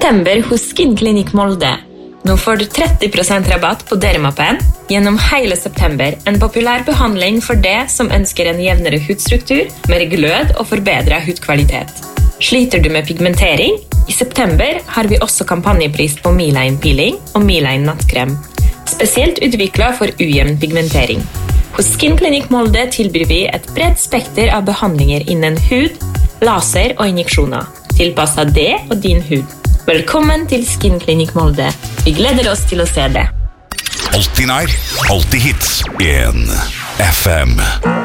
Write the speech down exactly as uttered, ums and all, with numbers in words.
September hos Skinklinikk Molde. Nå får du tretti prosent rabatt på Dermapen gjennom hele september. En populær behandling for det som ønsker en jevnere hudstruktur, mer glød og forbedret hudkvalitet. Sliter du med pigmentering? I september har vi også kampanjepris på Miline Peeling og Miline Nattkrem. Spesielt utviklet for ujevn pigmentering. Hos Skinklinikk Molde tilbyr vi et bredt spekter av behandlinger innen hud, laser og injeksjoner, tilpasset det og din hud. Velkommen til Skinklinikk Molde. Vi gleder oss til å se det. Alltid nær, alltid hits. En F M.